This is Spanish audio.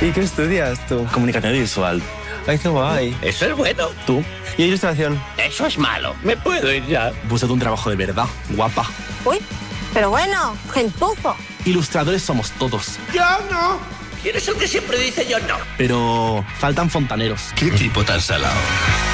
¿Y qué estudias tú? Comunicación visual. Ay, qué guay. Eso es bueno. ¿Tú? ¿Y ilustración? Eso es malo. Me puedo ir ya. Búscate un trabajo de verdad, guapa. Uy, pero bueno, gentuzo. Ilustradores somos todos. Yo no. ¿Quién es el que siempre dice yo no? Pero faltan fontaneros. ¿Qué tipo tan salado?